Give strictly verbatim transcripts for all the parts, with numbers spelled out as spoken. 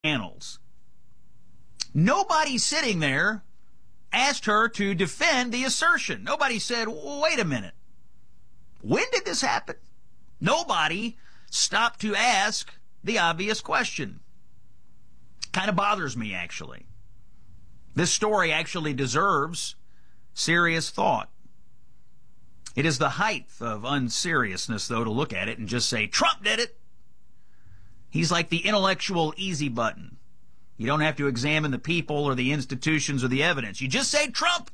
annals. Nobody sitting there asked her to defend the assertion. Nobody said, wait a minute, when did this happen? Nobody stopped to ask the obvious question. Kind of bothers me, actually. This story actually deserves serious thought. It is the height of unseriousness, though, to look at it and just say, Trump did it. He's like the intellectual easy button. You don't have to examine the people or the institutions or the evidence. You just say Trump.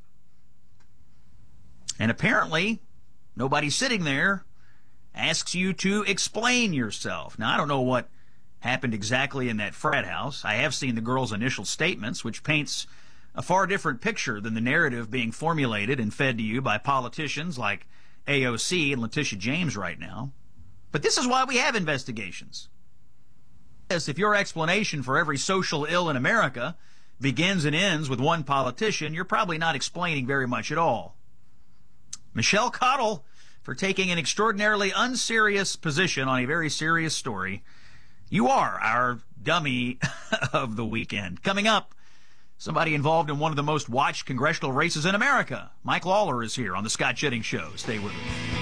And apparently, nobody sitting there asks you to explain yourself. Now, I don't know what happened exactly in that frat house. I have seen the girl's initial statements, which paints a far different picture than the narrative being formulated and fed to you by politicians like A O C and Letitia James right now. But this is why we have investigations. Yes, if your explanation for every social ill in America begins and ends with one politician, you're probably not explaining very much at all. Michelle Cottle, for taking an extraordinarily unserious position on a very serious story, you are our dummy of the weekend. Coming up, somebody involved in one of the most watched congressional races in America. Mike Lawler is here on the Scott Jennings Show. Stay with us.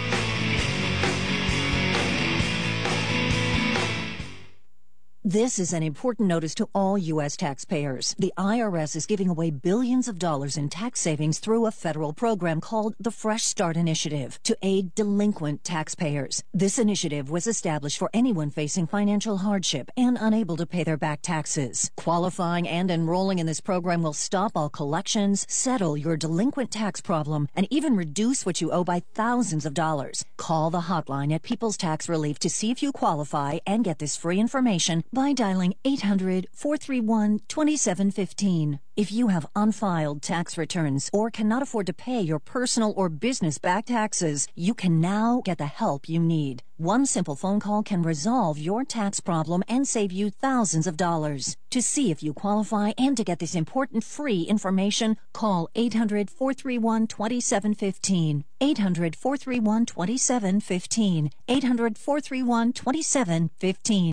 This is an important notice to all U S taxpayers. The I R S is giving away billions of dollars in tax savings through a federal program called the Fresh Start Initiative to aid delinquent taxpayers. This initiative was established for anyone facing financial hardship and unable to pay their back taxes. Qualifying and enrolling in this program will stop all collections, settle your delinquent tax problem, and even reduce what you owe by thousands of dollars. Call the hotline at People's Tax Relief to see if you qualify and get this free information by dialing eight hundred, four three one, two seven one five. If you have unfiled tax returns or cannot afford to pay your personal or business back taxes, you can now get the help you need. One simple phone call can resolve your tax problem and save you thousands of dollars. To see if you qualify and to get this important free information, call eight hundred, four three one, two seven one five. eight hundred, four three one, two seven one five. eight hundred, four three one, two seven one five.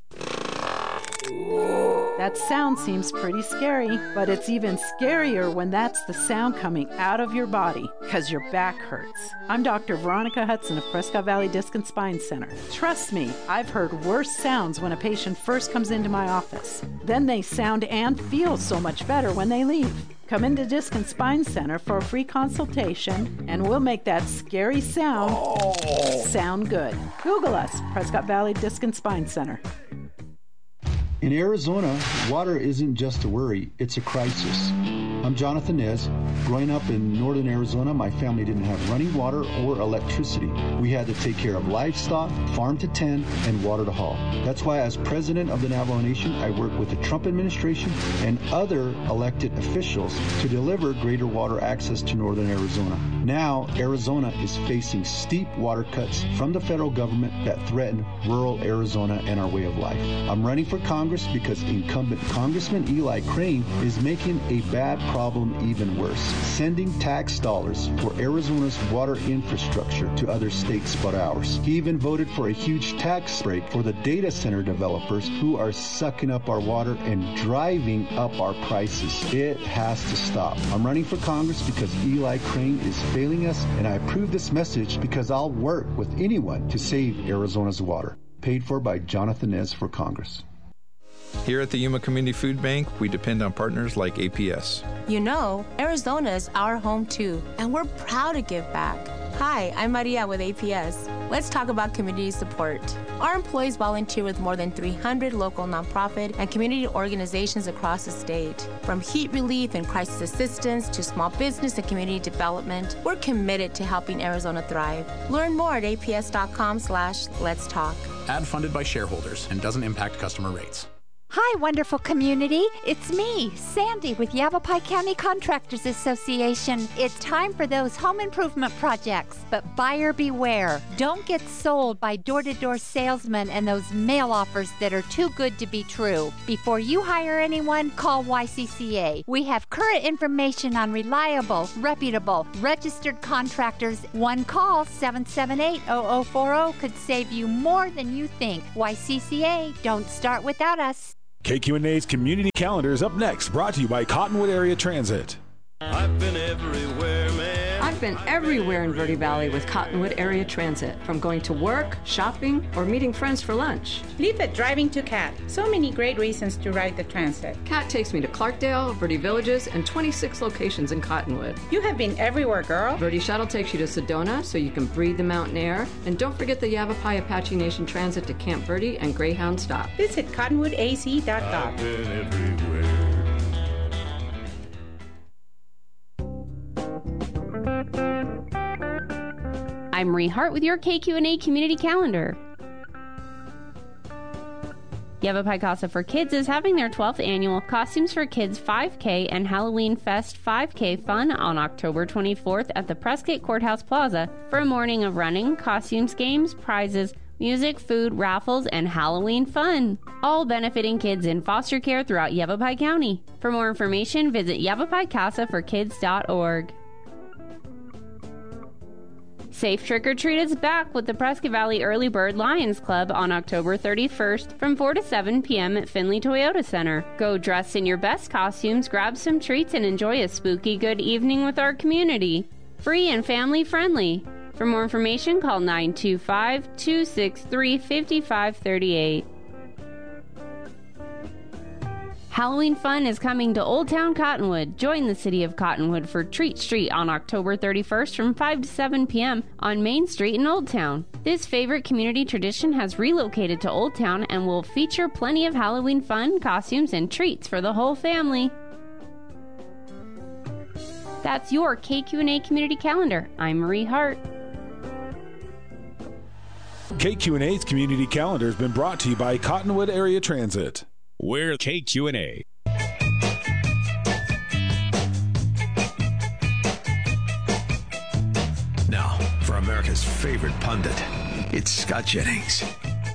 That sound seems pretty scary, but it's even scarier when that's the sound coming out of your body because your back hurts. I'm Doctor Veronica Hudson of Prescott Valley Disc and Spine Center. Trust me, I've heard worse sounds when a patient first comes into my office. Then they sound and feel so much better when they leave. Come into Disc and Spine Center for a free consultation, and we'll make that scary sound oh. sound good. Google us, Prescott Valley Disc and Spine Center. In Arizona, water isn't just a worry, it's a crisis. I'm Jonathan Nez. Growing up in northern Arizona, my family didn't have running water or electricity. We had to take care of livestock, farm to tend, and water to haul. That's why as president of the Navajo Nation, I work with the Trump administration and other elected officials to deliver greater water access to northern Arizona. Now, Arizona is facing steep water cuts from the federal government that threaten rural Arizona and our way of life. I'm running for Congress because incumbent Congressman Eli Crane is making a bad problem even worse, sending tax dollars for Arizona's water infrastructure to other states but ours. He even voted for a huge tax break for the data center developers who are sucking up our water and driving up our prices. It has to stop. I'm running for Congress because Eli Crane is failing us, and I approve this message because I'll work with anyone to save Arizona's water. Paid for by Jonathan Nez for Congress. Here at the Yuma Community Food Bank, we depend on partners like A P S. You know, Arizona is our home too, and we're proud to give back. Hi, I'm Maria with A P S. Let's talk about community support. Our employees volunteer with more than three hundred local nonprofit and community organizations across the state. From heat relief and crisis assistance to small business and community development, we're committed to helping Arizona thrive. Learn more at aps.com slash let's talk. Ad funded by shareholders and doesn't impact customer rates. Hi, wonderful community. It's me, Sandy, with Yavapai County Contractors Association. It's time for those home improvement projects, but buyer beware. Don't get sold by door-to-door salesmen and those mail offers that are too good to be true. Before you hire anyone, call Y C C A. We have current information on reliable, reputable, registered contractors. One call, seven seven eight, zero zero four zero, could save you more than you think. Y C C A, don't start without us. K Q N A's Community Calendar is up next, brought to you by Cottonwood Area Transit. I've been everywhere, man. I've been everywhere in Verde Valley with Cottonwood Area Transit, from going to work, shopping, or meeting friends for lunch. Leave it driving to C A T. So many great reasons to ride the transit. C A T takes me to Clarkdale, Verde Villages, and twenty-six locations in Cottonwood. You have been everywhere, girl. Verde Shuttle takes you to Sedona so you can breathe the mountain air. And don't forget the Yavapai Apache Nation Transit to Camp Verde and Greyhound Stop. Visit cottonwood a c dot gov. I've been everywhere. I'm Marie Hart with your K Q N A Community Calendar. Yavapai Casa for Kids is having their twelfth annual Costumes for Kids five K and Halloween Fest five K fun on October twenty-fourth at the Prescott Courthouse Plaza for a morning of running, costumes, games, prizes, music, food, raffles, and Halloween fun, all benefiting kids in foster care throughout Yavapai County. For more information, visit yavapai casa for kids dot org. Safe Trick or Treat is back with the Prescott Valley Early Bird Lions Club on October thirty-first from four to seven p.m. at Finley Toyota Center. Go dressed in your best costumes, grab some treats, and enjoy a spooky good evening with our community. Free and family friendly. For more information, call nine two five, two six three, five five three eight. Halloween fun is coming to Old Town Cottonwood. Join the city of Cottonwood for Treat Street on October thirty-first from five to seven p.m. on Main Street in Old Town. This favorite community tradition has relocated to Old Town and will feature plenty of Halloween fun, costumes, and treats for the whole family. That's your K Q N A Community Calendar. I'm Marie Hart. K Q N A's Community Calendar has been brought to you by Cottonwood Area Transit. We're K Q N A. Now, for America's favorite pundit, it's Scott Jennings.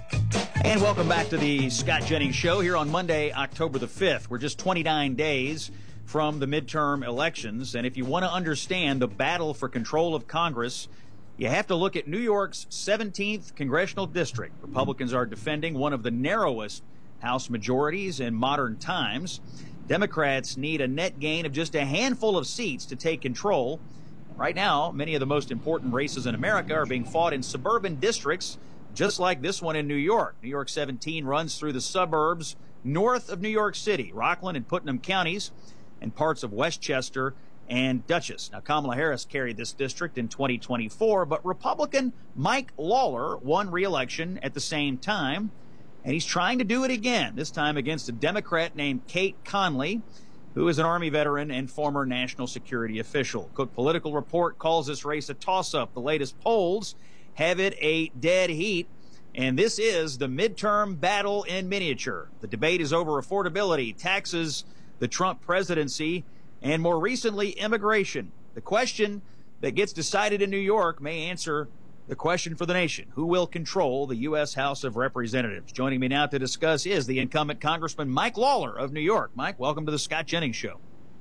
And welcome back to the Scott Jennings Show here on Monday, October the fifth. We're just twenty-nine days from the midterm elections, and if you want to understand the battle for control of Congress, you have to look at New York's seventeenth congressional district. Republicans are defending one of the narrowest House majorities in modern times. Democrats need a net gain of just a handful of seats to take control. Right now, many of the most important races in America are being fought in suburban districts, just like this one in New York. New York seventeen runs through the suburbs north of New York City, Rockland and Putnam counties, and parts of Westchester and Dutchess. Now, Kamala Harris carried this district in twenty twenty-four, but Republican Mike Lawler won re-election at the same time. And he's trying to do it again, this time against a Democrat named Kate Conley, who is an Army veteran and former national security official. Cook Political Report calls this race a toss-up. The latest polls have it a dead heat, and this is the midterm battle in miniature. The debate is over affordability, taxes, the Trump presidency, and more recently, immigration. The question that gets decided in New York may answer the question for the nation: who will control the U S House of Representatives? Joining me now to discuss is the incumbent Congressman Mike Lawler of New York. Mike, welcome to the Scott Jennings Show.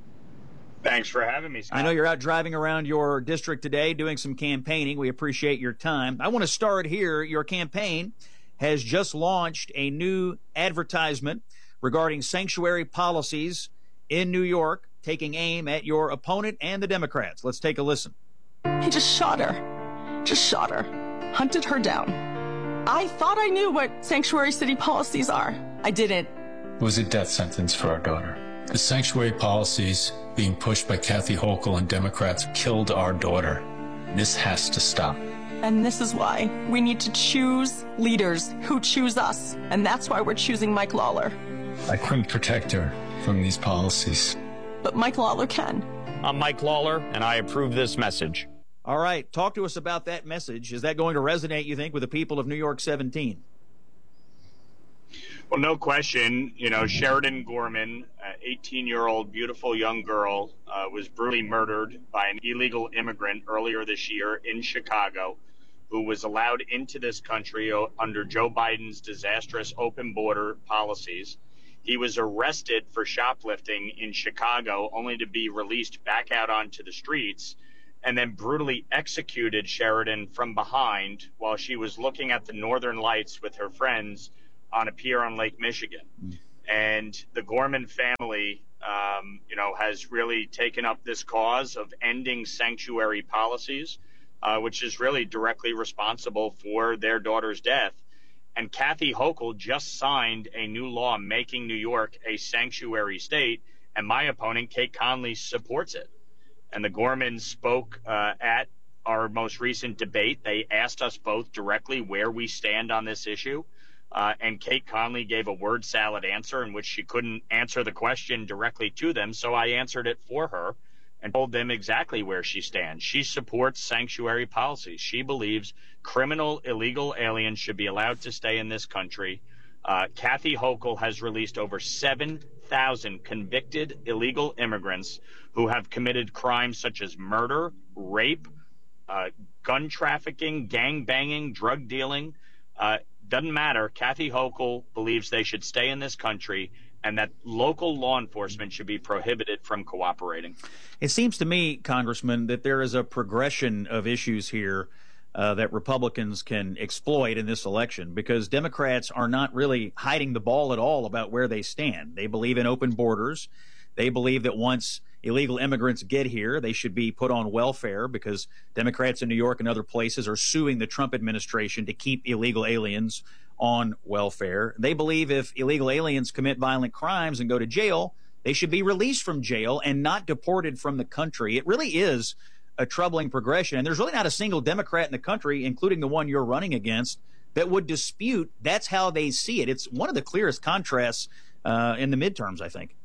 Thanks for having me, Scott. I know you're out driving around your district today doing some campaigning. We appreciate your time. I want to start here. Your campaign has just launched a new advertisement regarding sanctuary policies in New York, taking aim at your opponent and the Democrats. Let's take a listen. He just shot her. Just shot her. Hunted her down. I thought I knew what sanctuary city policies are. I didn't. It was a death sentence for our daughter. The sanctuary policies being pushed by Kathy Hochul and Democrats killed our daughter. This has to stop. And this is why we need to choose leaders who choose us. And that's why we're choosing Mike Lawler. I couldn't protect her from these policies. But Mike Lawler can. I'm Mike Lawler, and I approve this message. All right, talk to us about that message. Is that going to resonate, you think, with the people of New York seventeen? Well, no question. You know, Sheridan Gorman, an eighteen-year-old beautiful young girl, uh, was brutally murdered by an illegal immigrant earlier this year in Chicago, who was allowed into this country under Joe Biden's disastrous open border policies. He was arrested for shoplifting in Chicago, only to be released back out onto the streets, and then brutally executed Sheridan from behind while she was looking at the northern lights with her friends on a pier on Lake Michigan. And the Gorman family, um, you know, has really taken up this cause of ending sanctuary policies, uh, which is really directly responsible for their daughter's death. And Kathy Hochul just signed a new law making New York a sanctuary state, and my opponent, Kate Conley, supports it. And the Gormans spoke uh, at our most recent debate. They asked us both directly where we stand on this issue. Uh, and Kate Conley gave a word salad answer in which she couldn't answer the question directly to them. So I answered it for her and told them exactly where she stands. She supports sanctuary policies. She believes criminal illegal aliens should be allowed to stay in this country. Uh, Kathy Hochul has released over seven thousand convicted illegal immigrants who have committed crimes such as murder, rape, uh, gun trafficking, gang banging, drug dealing. Uh, doesn't matter. Kathy Hochul believes they should stay in this country and that local law enforcement should be prohibited from cooperating. It seems to me, Congressman, that there is a progression of issues here uh, that Republicans can exploit in this election, because Democrats are not really hiding the ball at all about where they stand. They believe in open borders. They believe that once illegal immigrants get here, they should be put on welfare, because Democrats in New York and other places are suing the Trump administration to keep illegal aliens on welfare. They believe if illegal aliens commit violent crimes and go to jail, they should be released from jail and not deported from the country. It really is a troubling progression. And there's really not a single Democrat in the country, including the one you're running against, that would dispute that's how they see it. It's one of the clearest contrasts uh, in the midterms, I think.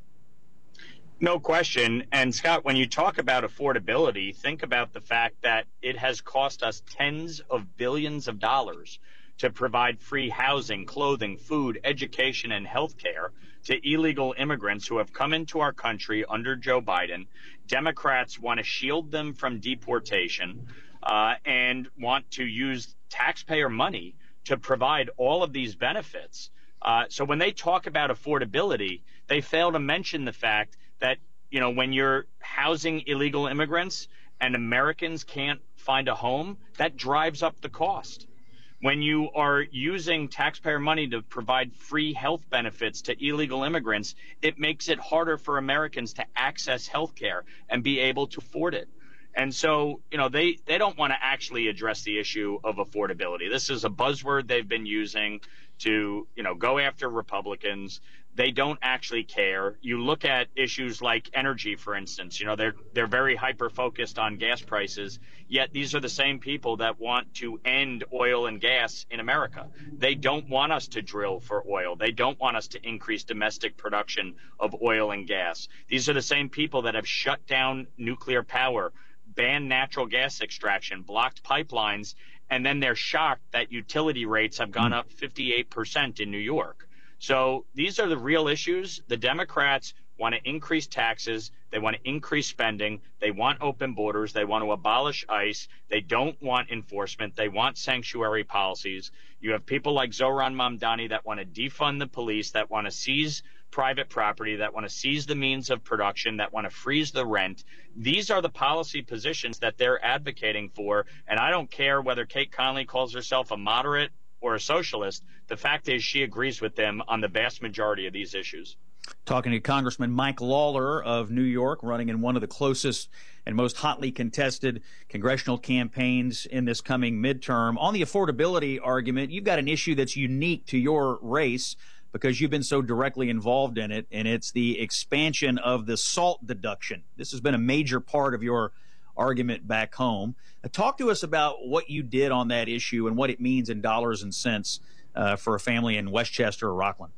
No question. And Scott, when you talk about affordability, think about the fact that it has cost us tens of billions of dollars to provide free housing, clothing, food, education, and health care to illegal immigrants who have come into our country under Joe Biden. Democrats want to shield them from deportation uh, and want to use taxpayer money to provide all of these benefits. Uh, so when they talk about affordability, they fail to mention the fact that, you know, when you're housing illegal immigrants and Americans can't find a home, that drives up the cost. When you are using taxpayer money to provide free health benefits to illegal immigrants, it makes it harder for Americans to access health care and be able to afford it. And so, you know, they, they don't want to actually address the issue of affordability. This is a buzzword they've been using to, you know, go after Republicans. They don't actually care. You look at issues like energy, for instance, you know, they're they're very hyper focused on gas prices, yet these are the same people that want to end oil and gas in America. They don't want us to drill for oil. They don't want us to increase domestic production of oil and gas. These are the same people that have shut down nuclear power, banned natural gas extraction, blocked pipelines, and then they're shocked that utility rates have gone up fifty-eight percent in New York. So these are the real issues. The Democrats want to increase taxes. They want to increase spending. They want open borders. They want to abolish ICE. They don't want enforcement. They want sanctuary policies. You have people like Zohran Mamdani that want to defund the police, that want to seize private property, that want to seize the means of production, that want to freeze the rent. These are the policy positions that they're advocating for. And I don't care whether Kate Conley calls herself a moderate or a socialist. The fact is she agrees with them on the vast majority of these issues. Talking to Congressman Mike Lawler of New York, running in one of the closest and most hotly contested congressional campaigns in this coming midterm. On the affordability argument, you've got an issue that's unique to your race because you've been so directly involved in it, and it's the expansion of the SALT deduction. This has been a major part of your argument back home. Uh, talk to us about what you did on that issue and what it means in dollars and cents uh, for a family in Westchester or Rockland.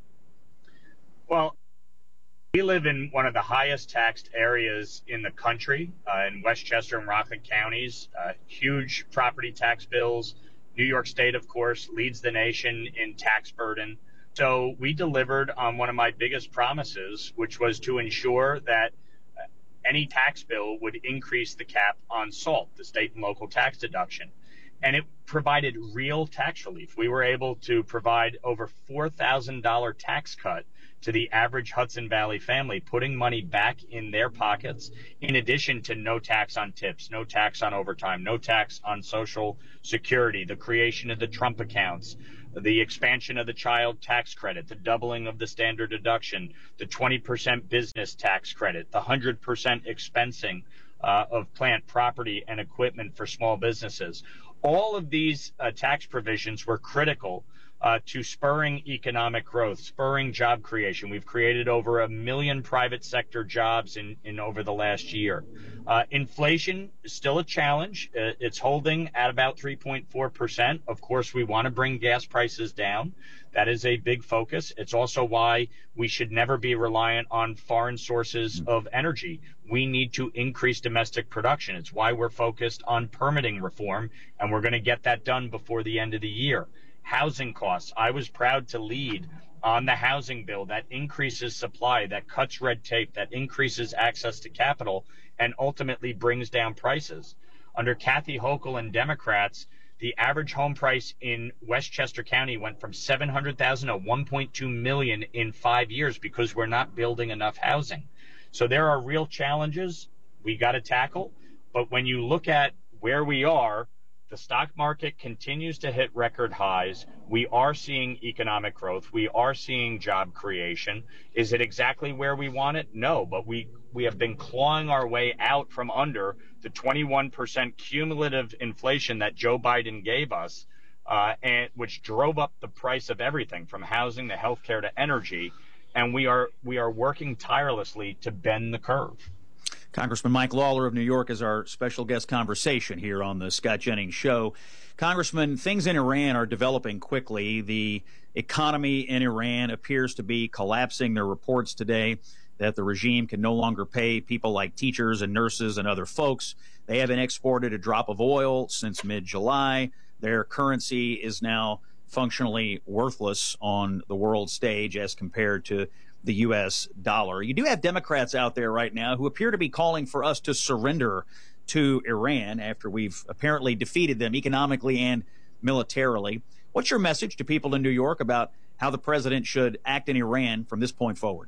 Well, we live in one of the highest taxed areas in the country, uh, in Westchester and Rockland counties. Uh, huge property tax bills. New York State, of course, leads the nation in tax burden. So we delivered on one of my biggest promises, which was to ensure that any tax bill would increase the cap on SALT, the state and local tax deduction. And it provided real tax relief. We were able to provide over four thousand dollars tax cut to the average Hudson Valley family, putting money back in their pockets, in addition to no tax on tips, no tax on overtime, no tax on Social Security, the creation of the Trump accounts, the expansion of the child tax credit, the doubling of the standard deduction, the twenty percent business tax credit, the one hundred percent expensing uh, of plant, property, and equipment for small businesses. All of these uh, tax provisions were critical uh, to spurring economic growth, spurring job creation. We've created over a million private sector jobs in, in over the last year. Uh, inflation is still a challenge. Uh, it's holding at about three point four percent. Of course, we want to bring gas prices down. That is a big focus. It's also why we should never be reliant on foreign sources of energy. We need to increase domestic production. It's why we're focused on permitting reform, and we're going to get that done before the end of the year. Housing costs. I was proud to lead on the housing bill that increases supply, that cuts red tape, that increases access to capital, and ultimately brings down prices. Under Kathy Hochul and Democrats, the average home price in Westchester County went from seven hundred thousand dollars to one point two million dollars in five years because we're not building enough housing. So there are real challenges we got to tackle. But when you look at where we are, the stock market continues to hit record highs. We are seeing economic growth. We are seeing job creation. Is it exactly where we want it? No, but we, we have been clawing our way out from under the twenty-one percent cumulative inflation that Joe Biden gave us, uh, and which drove up the price of everything from housing to healthcare to energy. And we are we are working tirelessly to bend the curve. Congressman Mike Lawler of New York is our special guest conversation here on the Scott Jennings Show. Congressman, things in Iran are developing quickly. The economy in Iran appears to be collapsing. There are reports today that the regime can no longer pay people like teachers and nurses and other folks. They haven't exported a drop of oil since mid-July. Their currency is now functionally worthless on the world stage as compared to the U S dollar. You do have Democrats out there right now who appear to be calling for us to surrender to Iran after we've apparently defeated them economically and militarily. What's your message to people in New York about how the president should act in Iran from this point forward?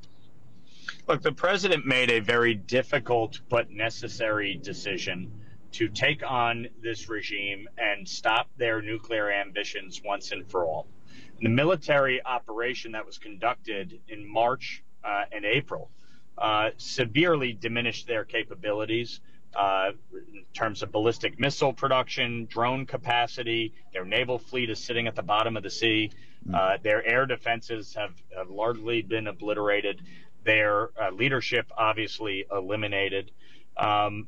Look, the president made a very difficult but necessary decision to take on this regime and stop their nuclear ambitions once and for all. The military operation that was conducted in March uh, and April uh, severely diminished their capabilities uh, in terms of ballistic missile production, drone capacity. Their naval fleet is sitting at the bottom of the sea. Uh, their air defenses have, have largely been obliterated. Their uh, leadership obviously eliminated. Um,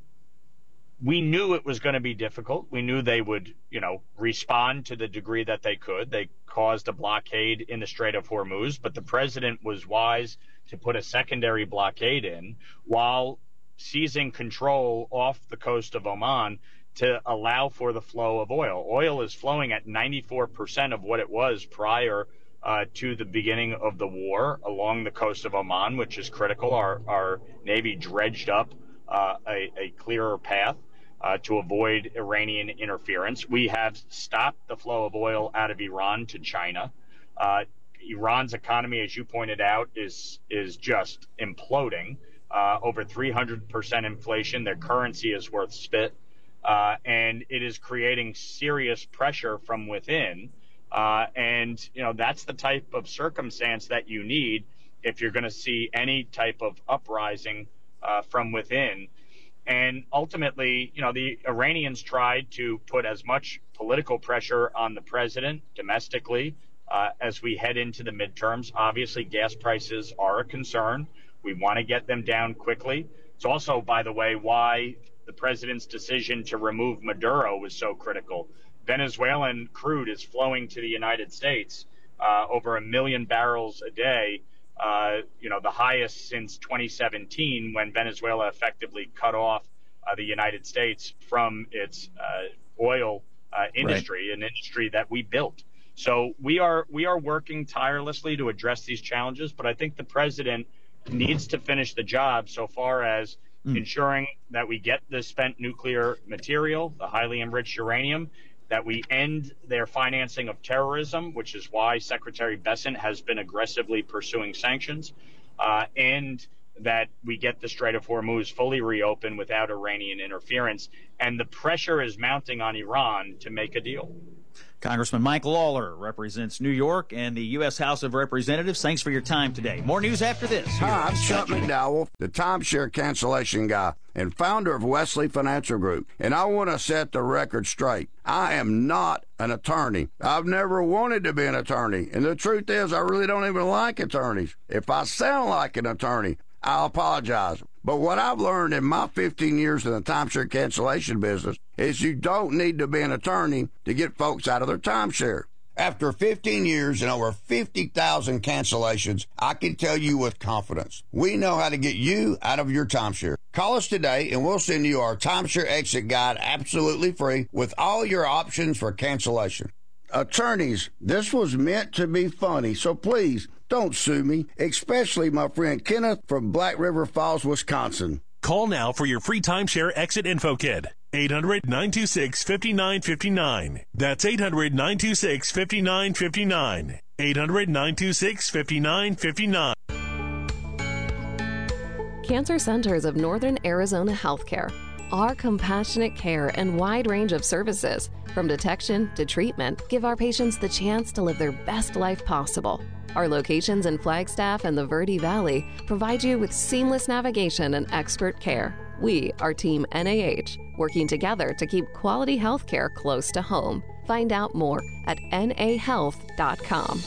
We knew it was going to be difficult. We knew they would, you know, respond to the degree that they could. They caused a blockade in the Strait of Hormuz, but the president was wise to put a secondary blockade in while seizing control off the coast of Oman to allow for the flow of oil. Oil is flowing at ninety-four percent of what it was prior uh, to the beginning of the war along the coast of Oman, which is critical. Our, our Navy dredged up uh, a, a clearer path Uh, to avoid Iranian interference. We have stopped the flow of oil out of Iran to China. Uh, Iran's economy, as you pointed out, is is just imploding. Uh, over three hundred percent inflation. Their currency is worth spit. Uh, and it is creating serious pressure from within. Uh, and, you know, that's the type of circumstance that you need if you're going to see any type of uprising uh, from within. And ultimately, you know, the Iranians tried to put as much political pressure on the president domestically uh, as we head into the midterms. Obviously, gas prices are a concern. We want to get them down quickly. It's also, by the way, why the president's decision to remove Maduro was so critical. Venezuelan crude is flowing to the United States, uh, over a million barrels a day. Uh, you know, the highest since twenty seventeen, when Venezuela effectively cut off uh, the United States from its uh, oil uh, industry, right. An industry that we built. So we are we are working tirelessly to address these challenges, but I think the president needs to finish the job so far as mm. ensuring that we get the spent nuclear material, the highly enriched uranium, that we end their financing of terrorism, which is why Secretary Bessent has been aggressively pursuing sanctions, uh, and that we get the Strait of Hormuz fully reopened without Iranian interference. And the pressure is mounting on Iran to make a deal. Congressman Mike Lawler represents New York and the U S House of Representatives. Thanks for your time today. More news after this. Hi, I'm Chuck McDowell, the timeshare cancellation guy and founder of Wesley Financial Group, and I want to set the record straight. I am not an attorney. I've never wanted to be an attorney, and the truth is I really don't even like attorneys. If I sound like an attorney, I apologize. But what I've learned in my fifteen years in the timeshare cancellation business is you don't need to be an attorney to get folks out of their timeshare. After fifteen years and over fifty thousand cancellations, I can tell you with confidence, we know how to get you out of your timeshare. Call us today and we'll send you our timeshare exit guide absolutely free with all your options for cancellation. Attorneys, this was meant to be funny, so please don't sue me, especially my friend Kenneth from Black River Falls, Wisconsin. Call now for your free timeshare exit info kit. eight hundred, nine two six, five nine five nine. That's eight hundred, nine two six, five nine five nine. eight hundred, nine two six, five nine five nine. Cancer Centers of Northern Arizona Healthcare. Our compassionate care and wide range of services, from detection to treatment, give our patients the chance to live their best life possible. Our locations in Flagstaff and the Verde Valley provide you with seamless navigation and expert care. We are Team N A H, working together to keep quality health care close to home. Find out more at N A health dot com.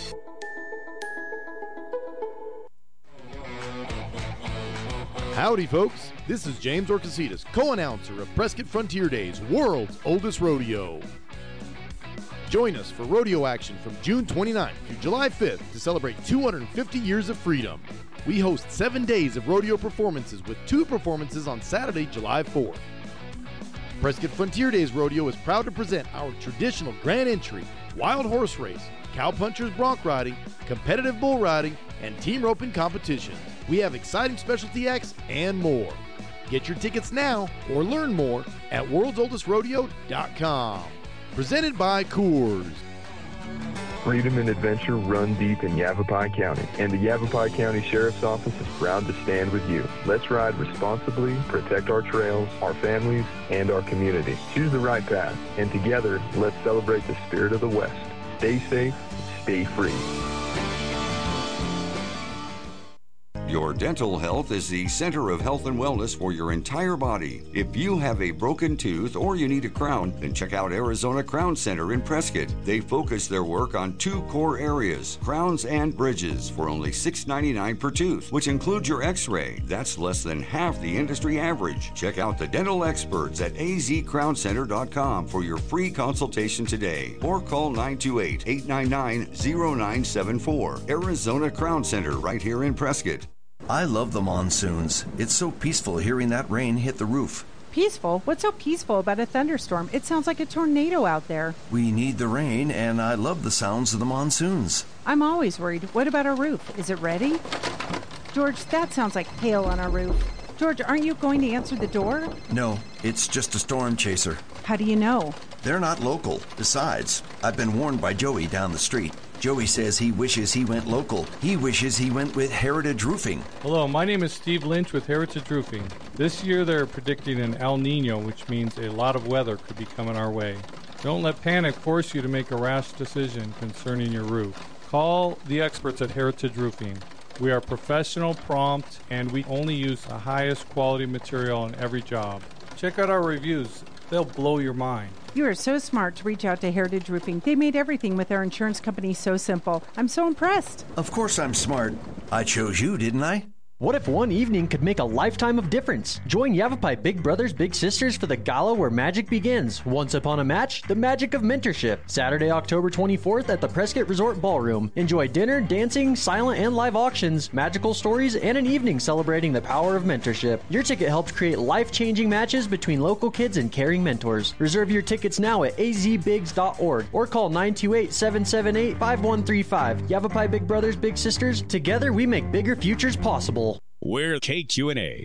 Howdy, folks. This is James Orcasitas, co-announcer of Prescott Frontier Days, world's oldest rodeo. Join us for rodeo action from June twenty-ninth through July fifth to celebrate two hundred fifty years of freedom. We host seven days of rodeo performances with two performances on Saturday, July fourth. Prescott Frontier Days Rodeo is proud to present our traditional grand entry, wild horse race, cowpunchers bronc riding, competitive bull riding, and team roping competitions. We have exciting specialty acts and more. Get your tickets now or learn more at worlds oldest rodeo dot com. Presented by Coors. Freedom and adventure run deep in Yavapai County, and the Yavapai County Sheriff's Office is proud to stand with you. Let's ride responsibly, protect our trails, our families, and our community. Choose the right path, and together, let's celebrate the spirit of the West. Stay safe, stay free. Your dental health is the center of health and wellness for your entire body. If you have a broken tooth or you need a crown, then check out Arizona Crown Center in Prescott. They focus their work on two core areas, crowns and bridges, for only six ninety-nine per tooth, which includes your x-ray. That's less than half the industry average. Check out the dental experts at a z crown center dot com for your free consultation today, or call nine two eight, eight nine nine, zero nine seven four. Arizona Crown Center, right here in Prescott. I love the monsoons. It's so peaceful hearing that rain hit the roof. Peaceful? What's so peaceful about a thunderstorm? It sounds like a tornado out there. We need the rain, and I love the sounds of the monsoons. I'm always worried. What about our roof? Is it ready? George, that sounds like hail on our roof. George, aren't you going to answer the door? No, it's just a storm chaser. How do you know? They're not local. Besides, I've been warned by Joey down the street. Joey says he wishes he went local. He wishes he went with Heritage Roofing. Hello, my name is Steve Lynch with Heritage Roofing. This year they're predicting an El Nino, which means a lot of weather could be coming our way. Don't let panic force you to make a rash decision concerning your roof. Call the experts at Heritage Roofing. We are professional, prompt, and we only use the highest quality material on every job. Check out our reviews. They'll blow your mind. You are so smart to reach out to Heritage Roofing. They made everything with their insurance company so simple. I'm so impressed. Of course I'm smart. I chose you, didn't I? What if one evening could make a lifetime of difference? Join Yavapai Big Brothers Big Sisters for the gala where magic begins. Once upon a match, the magic of mentorship. Saturday, October twenty-fourth at the Prescott Resort Ballroom. Enjoy dinner, dancing, silent and live auctions, magical stories, and an evening celebrating the power of mentorship. Your ticket helps create life-changing matches between local kids and caring mentors. Reserve your tickets now at a z bigs dot org or call nine two eight, seven seven eight, five one three five. Yavapai Big Brothers Big Sisters, together we make bigger futures possible. We're K Q and A.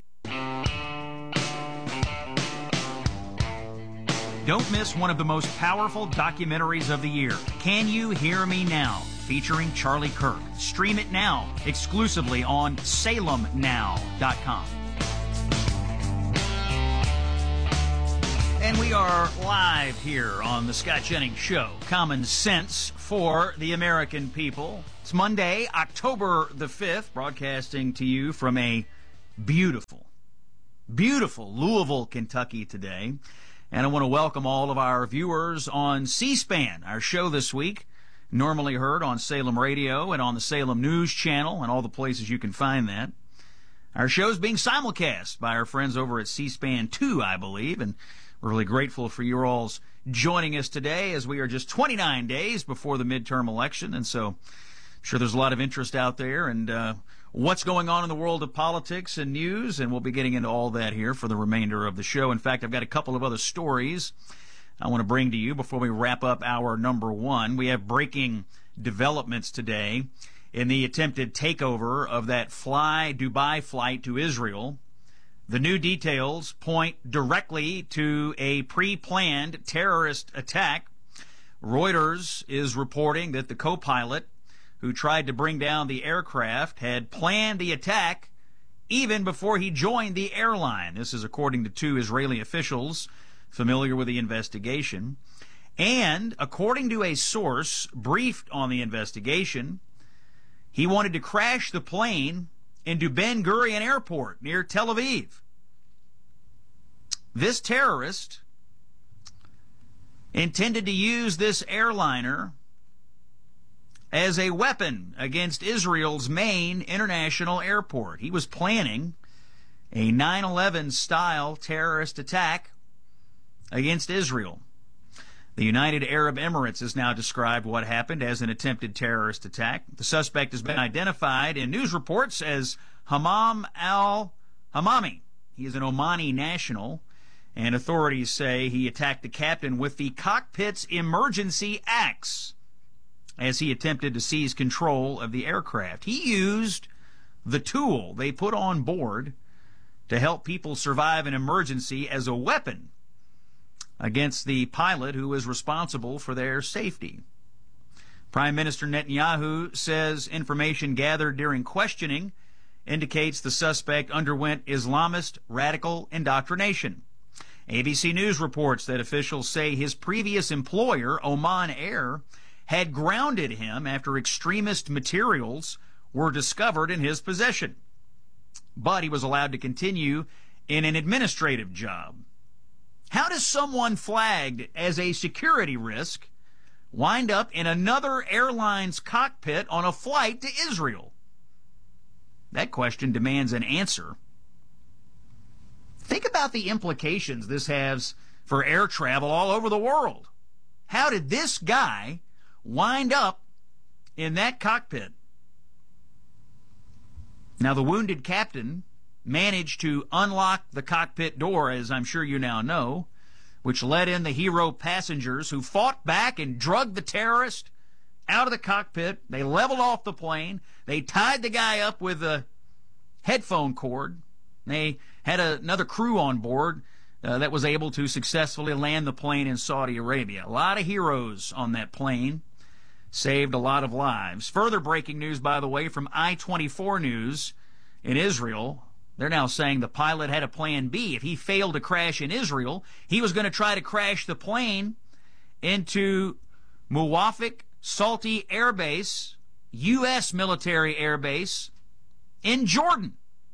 Don't miss one of the most powerful documentaries of the year, Can You Hear Me Now? Featuring Charlie Kirk. Stream it now, exclusively on salem now dot com. And we are live here on the Scott Jennings Show. Common sense for the American people. It's Monday, October the fifth, broadcasting to you from a beautiful, beautiful Louisville, Kentucky today. And I want to welcome all of our viewers on C-SPAN, our show this week, normally heard on Salem Radio and on the Salem News Channel and all the places you can find that. Our show is being simulcast by our friends over at C-SPAN two, I believe, and we're really grateful for you all's joining us today as we are just twenty-nine days before the midterm election, and so I'm sure there's a lot of interest out there and uh, what's going on in the world of politics and news, and we'll be getting into all that here for the remainder of the show. In fact, I've got a couple of other stories I want to bring to you before we wrap up our number one. We have breaking developments today in the attempted takeover of that Fly Dubai flight to Israel. The new details point directly to a pre-planned terrorist attack. Reuters is reporting that the co-pilot who tried to bring down the aircraft had planned the attack even before he joined the airline. This is according to two Israeli officials familiar with the investigation. And according to a source briefed on the investigation, he wanted to crash the plane into Ben Gurion Airport near Tel Aviv. This terrorist intended to use this airliner as a weapon against Israel's main international airport. He was planning a nine eleven style terrorist attack against Israel. The United Arab Emirates has now described what happened as an attempted terrorist attack. The suspect has been identified in news reports as Hammam al-Hammami. He is an Omani national, and authorities say he attacked the captain with the cockpit's emergency axe as he attempted to seize control of the aircraft. He used the tool they put on board to help people survive an emergency as a weapon against the pilot who was responsible for their safety. Prime Minister Netanyahu says information gathered during questioning indicates the suspect underwent Islamist radical indoctrination. A B C News reports that officials say his previous employer, Oman Air, had grounded him after extremist materials were discovered in his possession. But he was allowed to continue in an administrative job. How does someone flagged as a security risk wind up in another airline's cockpit on a flight to Israel? That question demands an answer. Think about the implications this has for air travel all over the world. How did this guy wind up in that cockpit? Now, the wounded captain managed to unlock the cockpit door, as I'm sure you now know, which let in the hero passengers who fought back and drugged the terrorist out of the cockpit. They leveled off the plane. They tied the guy up with a headphone cord. They had a, another crew on board uh, that was able to successfully land the plane in Saudi Arabia. A lot of heroes on that plane. Saved a lot of lives. Further breaking news, by the way, from I twenty-four News in Israel. They're now saying the pilot had a plan B. If he failed to crash in Israel, he was going to try to crash the plane into Muwafaq Salti Air Base, U S military air base in Jordan.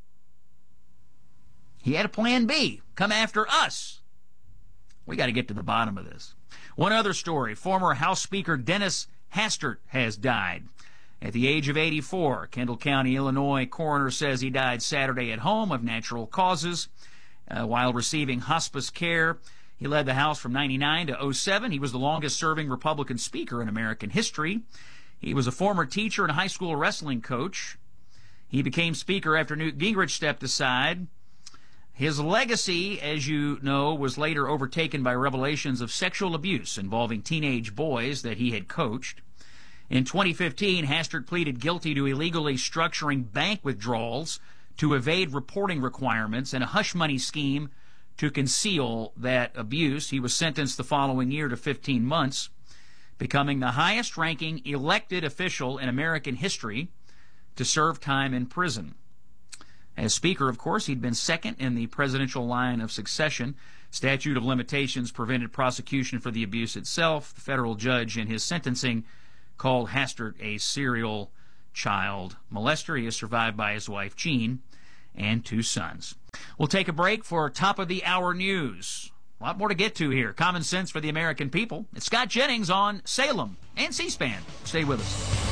He had a plan B. Come after us. We got to get to the bottom of this. One other story. Former House Speaker Dennis Hastert has died at the age of eighty-four. Kendall County, Illinois coroner says he died Saturday at home of natural causes uh, while receiving hospice care. He led the House from ninety-nine to oh seven. He was the longest-serving Republican speaker in American history. He was a former teacher and high school wrestling coach. He became speaker after Newt Gingrich stepped aside. His legacy, as you know, was later overtaken by revelations of sexual abuse involving teenage boys that he had coached. In twenty fifteen, Hastert pleaded guilty to illegally structuring bank withdrawals to evade reporting requirements and a hush money scheme to conceal that abuse. He was sentenced the following year to fifteen months, becoming the highest-ranking elected official in American history to serve time in prison. As Speaker, of course, he'd been second in the presidential line of succession. Statute of limitations prevented prosecution for the abuse itself. The federal judge in his sentencing called Hastert a serial child molester. He is survived by his wife, Jean, and two sons. We'll take a break for top-of-the-hour news. A lot more to get to here. Common sense for the American people. It's Scott Jennings on Salem and C-SPAN. Stay with us.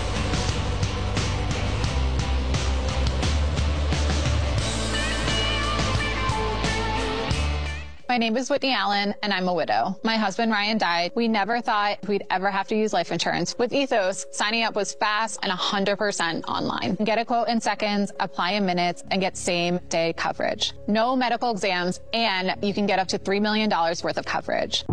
My name is Whitney Allen, and I'm a widow. My husband, Ryan, died. We never thought we'd ever have to use life insurance. With Ethos, signing up was fast and one hundred percent online. Get a quote in seconds, apply in minutes, and get same-day coverage. No medical exams, and you can get up to three million dollars worth of coverage.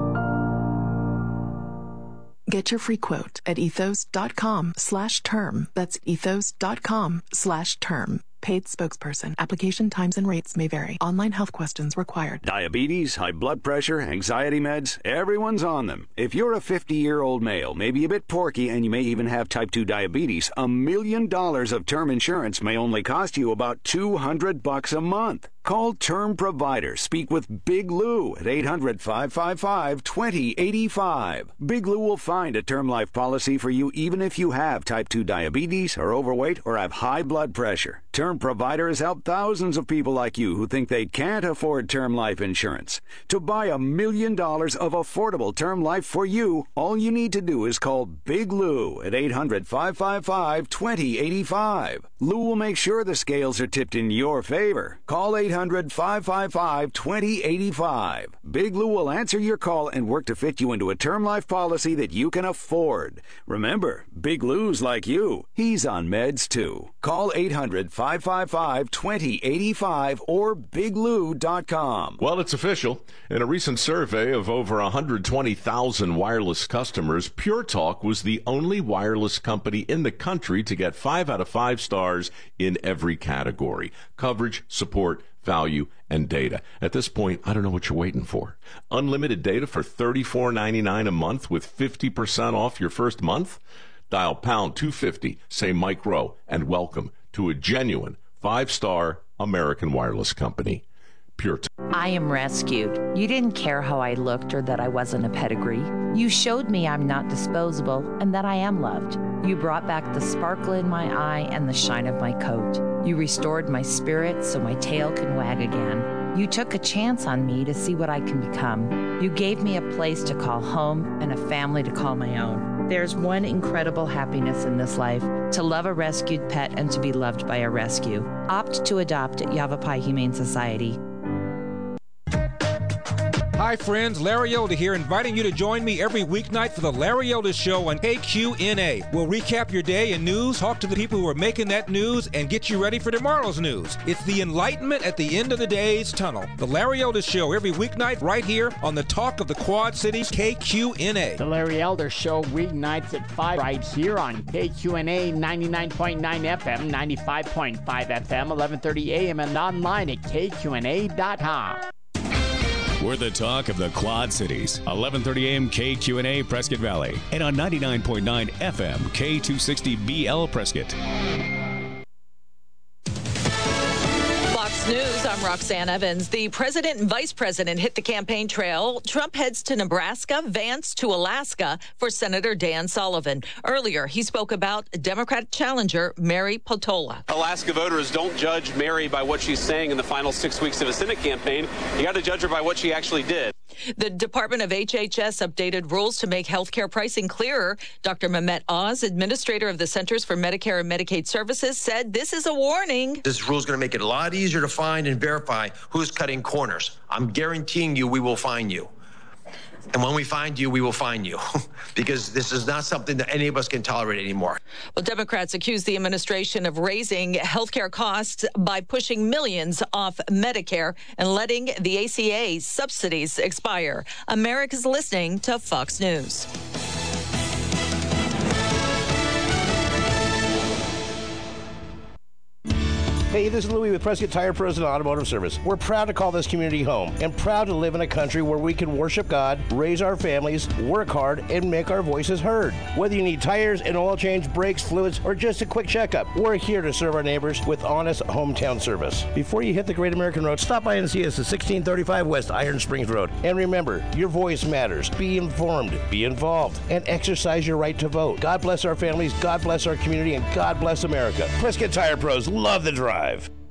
Get your free quote at ethos.com slash term. That's ethos.com slash term. Paid spokesperson. Application times and rates may vary. Online health questions required. Diabetes, high blood pressure, anxiety meds, everyone's on them. If you're a fifty-year-old male, maybe a bit porky, and you may even have type two diabetes, a million dollars of term insurance may only cost you about two hundred bucks a month. Call Term Provider. Speak with Big Lou at eight hundred, five five five, two zero eight five. Big Lou will find a term life policy for you even if you have type two diabetes, are overweight, or have high blood pressure. Term Provider has helped thousands of people like you who think they can't afford term life insurance. To buy a million dollars of affordable term life for you, all you need to do is call Big Lou at eight hundred, five five five, two zero eight five. Lou will make sure the scales are tipped in your favor. Call eight hundred, five five five, two zero eight five. Big Lou will answer your call and work to fit you into a term life policy that you can afford. Remember, Big Lou's like you. He's on meds too. Call eight hundred, five five five, two zero eight five or big lou dot com. Well, it's official. In a recent survey of over one hundred twenty thousand wireless customers, Pure Talk was the only wireless company in the country to get five out of five stars in every category: coverage, support, value, and data. At this point, I don't know what you're waiting for. Unlimited data for thirty-four ninety-nine a month with fifty percent off your first month? Dial pound two fifty, say Mike Rowe, and welcome to a genuine five-star American wireless company. Pure Talk. I am rescued. You didn't care how I looked or that I wasn't a pedigree. You showed me I'm not disposable and that I am loved. You brought back the sparkle in my eye and the shine of my coat. You restored my spirit so my tail can wag again. You took a chance on me to see what I can become. You gave me a place to call home and a family to call my own. There's one incredible happiness in this life: to love a rescued pet and to be loved by a rescue. Opt to adopt at Yavapai Humane Society. Hi friends, Larry Elder here, inviting you to join me every weeknight for the Larry Elder Show on K Q N A. We'll recap your day in news, talk to the people who are making that news, and get you ready for tomorrow's news. It's the enlightenment at the end of the day's tunnel. The Larry Elder Show every weeknight right here on the Talk of the Quad Cities, K Q N A. The Larry Elder Show weeknights at five right here on K Q N A ninety-nine point nine F M, ninety-five point five F M, eleven thirty A M, and online at K Q N A dot com. We're the talk of the Quad Cities. eleven thirty A M K Q N A Prescott Valley. And on ninety-nine point nine F M K two sixty B L Prescott. Fox News, I'm Roxanne Evans. The president and vice president hit the campaign trail. Trump heads to Nebraska, Vance to Alaska for Senator Dan Sullivan. Earlier, he spoke about Democratic challenger Mary Peltola. Alaska voters don't judge Mary by what she's saying in the final six weeks of a Senate campaign. You got to judge her by what she actually did. The Department of H H S updated rules to make health care pricing clearer. Doctor Mehmet Oz, administrator of the Centers for Medicare and Medicaid Services, said this is a warning. This rule is going to make it a lot easier to find and verify who's cutting corners. I'm guaranteeing you we will find you. And when we find you, we will find you, because this is not something that any of us can tolerate anymore. Well, Democrats accuse the administration of raising health care costs by pushing millions off Medicare and letting the A C A subsidies expire. America's listening to Fox News. Hey, this is Louie with Prescott Tire Pros and Automotive Service. We're proud to call this community home and proud to live in a country where we can worship God, raise our families, work hard, and make our voices heard. Whether you need tires, an oil change, brakes, fluids, or just a quick checkup, we're here to serve our neighbors with honest hometown service. Before you hit the Great American Road, stop by and see us at sixteen thirty-five West Iron Springs Road. And remember, your voice matters. Be informed, be involved, and exercise your right to vote. God bless our families, God bless our community, and God bless America. Prescott Tire Pros, love the drive.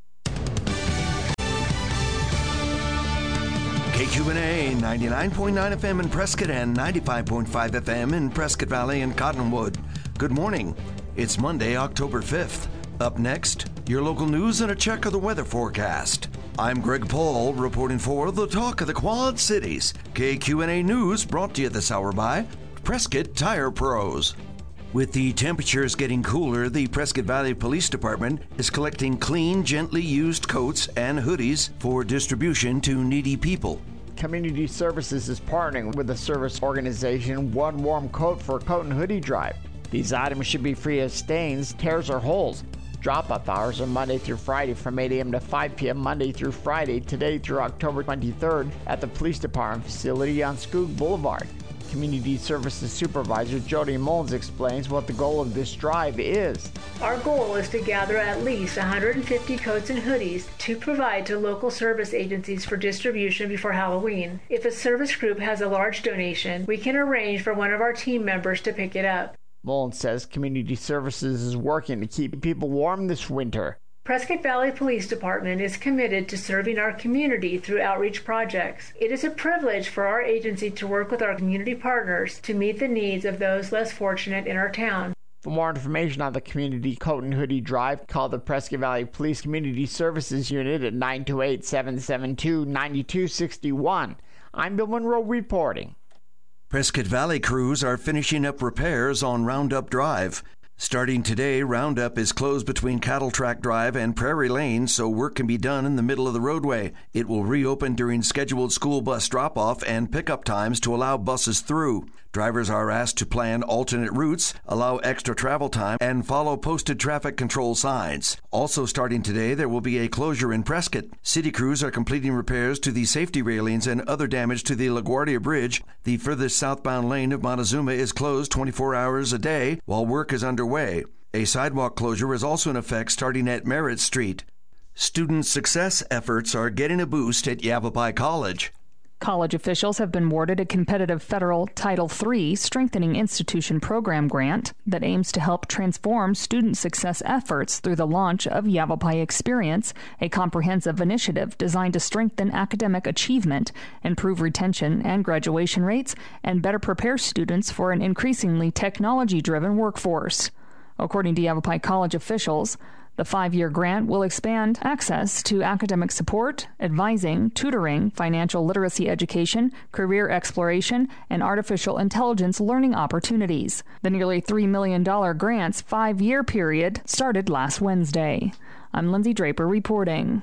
K Q N A ninety-nine point nine F M in Prescott and ninety-five point five F M in Prescott Valley and Cottonwood. Good morning. It's Monday, October fifth. Up next, your local news and a check of the weather forecast. I'm Greg Paul reporting for the Talk of the Quad Cities. K Q N A News brought to you this hour by Prescott Tire Pros. With the temperatures getting cooler, the Prescott Valley Police Department is collecting clean, gently used coats and hoodies for distribution to needy people. Community Services is partnering with the service organization One Warm Coat for a Coat and Hoodie Drive. These items should be free of stains, tears, or holes. Drop-off hours are Monday through Friday from eight a.m. to five p.m. Monday through Friday, today through October twenty-third at the Police Department facility on Skoog Boulevard. Community Services Supervisor Jody Mullins explains what the goal of this drive is. Our goal is to gather at least one hundred fifty coats and hoodies to provide to local service agencies for distribution before Halloween. If a service group has a large donation, we can arrange for one of our team members to pick it up. Mullins says Community Services is working to keep people warm this winter. Prescott Valley Police Department is committed to serving our community through outreach projects. It is a privilege for our agency to work with our community partners to meet the needs of those less fortunate in our town. For more information on the Community Coat and Hoodie Drive, call the Prescott Valley Police Community Services Unit at nine two eight, seven seven two, nine two six one. I'm Bill Monroe reporting. Prescott Valley crews are finishing up repairs on Roundup Drive. Starting today, Roundup is closed between Cattle Track Drive and Prairie Lane, so work can be done in the middle of the roadway. It will reopen during scheduled school bus drop-off and pickup times to allow buses through. Drivers are asked to plan alternate routes, allow extra travel time, and follow posted traffic control signs. Also starting today, there will be a closure in Prescott. City crews are completing repairs to the safety railings and other damage to the LaGuardia Bridge. The furthest southbound lane of Montezuma is closed twenty-four hours a day while work is underway. A sidewalk closure is also in effect starting at Merritt Street. Student success efforts are getting a boost at Yavapai College. College officials have been awarded a competitive federal Title three Strengthening Institution Program grant that aims to help transform student success efforts through the launch of Yavapai Experience, a comprehensive initiative designed to strengthen academic achievement, improve retention and graduation rates, and better prepare students for an increasingly technology-driven workforce. According to Yavapai College officials, the five-year grant will expand access to academic support, advising, tutoring, financial literacy education, career exploration, and artificial intelligence learning opportunities. The nearly three million dollars grant's five-year period started last Wednesday. I'm Lindsay Draper reporting.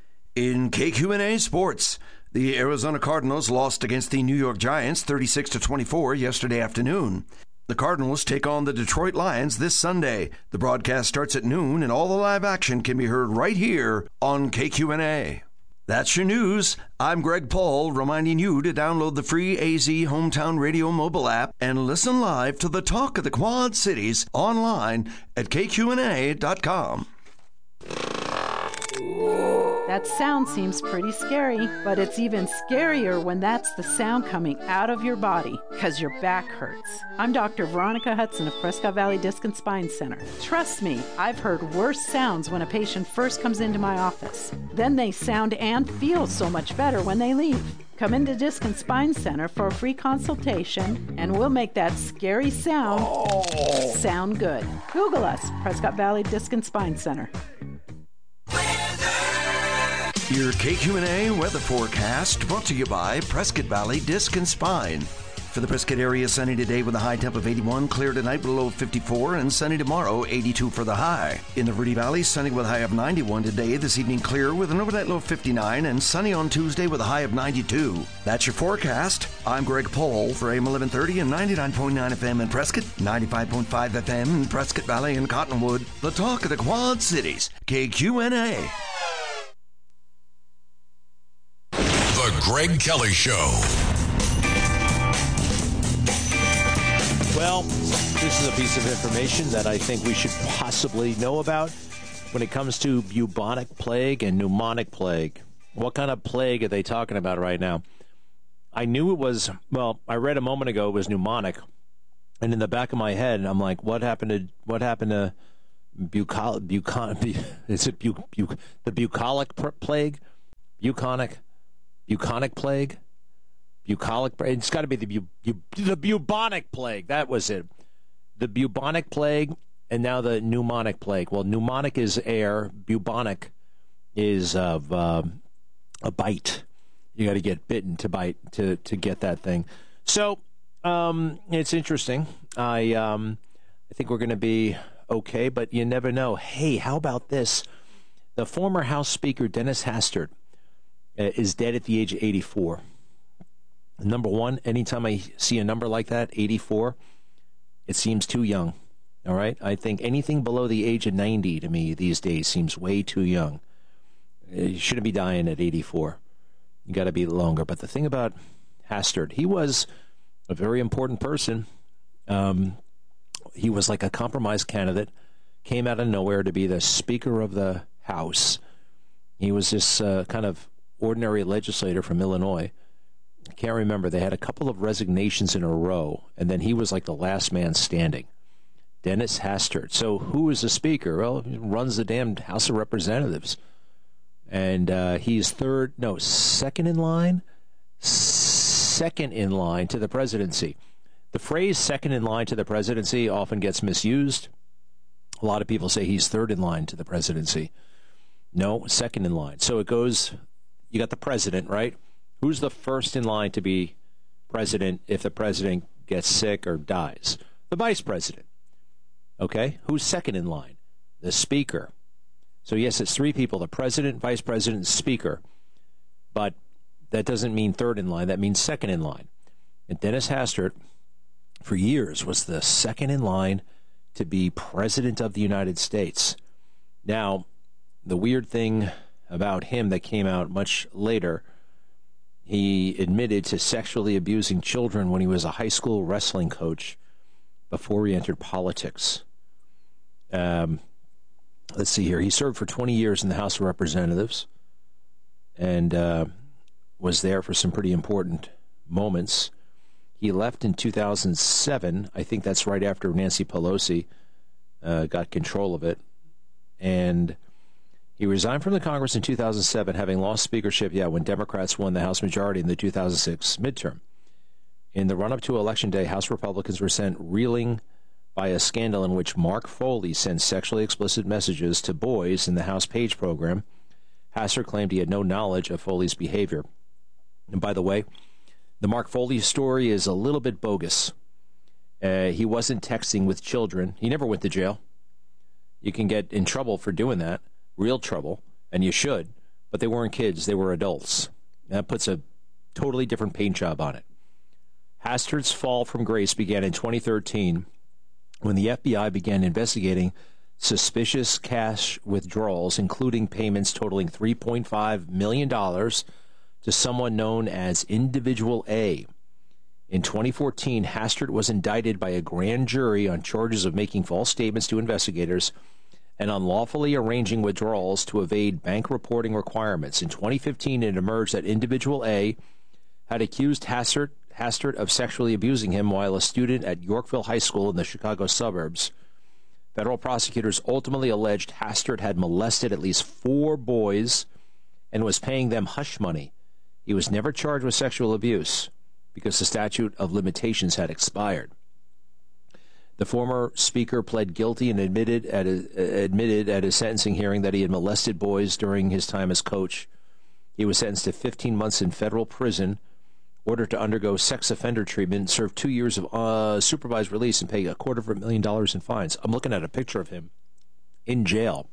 In K Q N A Sports, the Arizona Cardinals lost against the New York Giants thirty-six to twenty-four yesterday afternoon. The Cardinals take on the Detroit Lions this Sunday. The broadcast starts at noon, and all the live action can be heard right here on K Q N A. That's your news. I'm Greg Paul, reminding you to download the free A Z Hometown Radio mobile app and listen live to the Talk of the Quad Cities online at K Q N A dot com. That sound seems pretty scary, but it's even scarier when that's the sound coming out of your body because your back hurts. I'm Doctor Veronica Hudson of Prescott Valley Disc and Spine Center. Trust me, I've heard worse sounds when a patient first comes into my office. Then they sound and feel so much better when they leave. Come into Disc and Spine Center for a free consultation, and we'll make that scary sound oh. sound good. Google us, Prescott Valley Disc and Spine Center. Your K Q N A weather forecast brought to you by Prescott Valley Disc and Spine. For the Prescott area, sunny today with a high temp of eighty-one, clear tonight with a low of fifty-four, and sunny tomorrow, eighty-two for the high. In the Verde Valley, sunny with a high of ninety-one today, this evening clear with an overnight low of fifty-nine, and sunny on Tuesday with a high of ninety-two. That's your forecast. I'm Greg Pohl for A M eleven thirty and ninety-nine point nine F M in Prescott, ninety-five point five F M in Prescott Valley and Cottonwood. The talk of the Quad Cities, K Q N A. The Greg Kelly Show. Well, this is a piece of information that I think we should possibly know about when it comes to bubonic plague and pneumonic plague. What kind of plague are they talking about right now? I knew it was, well, I read a moment ago it was pneumonic, and in the back of my head, I'm like, what happened to, what happened to bucol, bucon, is it bu, bu, the bucolic plague? Buconic? Buconic plague? Bucolic, it's got to be the bu, bu, the bubonic plague. That was it. The bubonic plague, and now the pneumonic plague. Well, pneumonic is air. Bubonic is of uh, a bite. You got to get bitten to bite to to get that thing. So um, it's interesting. I um, I think we're going to be okay, but you never know. Hey, how about this? The former House Speaker Dennis Hastert uh, is dead at the age of eighty-four. Number one, anytime I see a number like that, eighty-four, it seems too young. All right? I think anything below the age of ninety to me these days seems way too young. You shouldn't be dying at eighty-four. You got to be longer. But the thing about Hastert, he was a very important person. Um, he was like a compromise candidate, came out of nowhere to be the Speaker of the House. He was this uh, kind of ordinary legislator from Illinois. I can't remember. They had a couple of resignations in a row, and then he was like the last man standing. Dennis Hastert. So who is the Speaker? Well, he runs the damned House of Representatives. And uh, he's third, no, second in line? Second in line to the presidency. The phrase second in line to the presidency often gets misused. A lot of people say he's third in line to the presidency. No, second in line. So it goes, you got the president, right? Who's the first in line to be president if the president gets sick or dies? The vice president. Okay? Who's second in line? The speaker. So, yes, it's three people, the president, vice president, and speaker. But that doesn't mean third in line. That means second in line. And Dennis Hastert, for years, was the second in line to be president of the United States. Now, the weird thing about him that came out much later, he admitted to sexually abusing children when he was a high school wrestling coach before he entered politics. Um, let's see here. He served for twenty years in the House of Representatives and uh, was there for some pretty important moments. He left in two thousand seven. I think that's right after Nancy Pelosi uh, got control of it. And he resigned from the Congress in two thousand seven, having lost speakership, yeah, when Democrats won the House majority in the two thousand six midterm. In the run-up to Election Day, House Republicans were sent reeling by a scandal in which Mark Foley sent sexually explicit messages to boys in the House Page program. Hastert claimed he had no knowledge of Foley's behavior. And by the way, the Mark Foley story is a little bit bogus. Uh, he wasn't texting with children. He never went to jail. You can get in trouble for doing that. Real trouble, and you should, but they weren't kids, they were adults. That puts a totally different paint job on it. Hastert's fall from grace began in twenty thirteen when the F B I began investigating suspicious cash withdrawals, including payments totaling three point five million dollars to someone known as Individual A. In twenty fourteen, Hastert was indicted by a grand jury on charges of making false statements to investigators and unlawfully arranging withdrawals to evade bank reporting requirements. In twenty fifteen, it emerged that Individual A had accused Hastert, Hastert of sexually abusing him while a student at Yorkville High School in the Chicago suburbs. Federal prosecutors ultimately alleged Hastert had molested at least four boys and was paying them hush money. He was never charged with sexual abuse because the statute of limitations had expired. The former speaker pled guilty and admitted at a, admitted at his sentencing hearing that he had molested boys during his time as coach. He was sentenced to fifteen months in federal prison, ordered to undergo sex offender treatment, serve two years of uh, supervised release, and pay a quarter of a million dollars in fines. I'm looking at a picture of him in jail.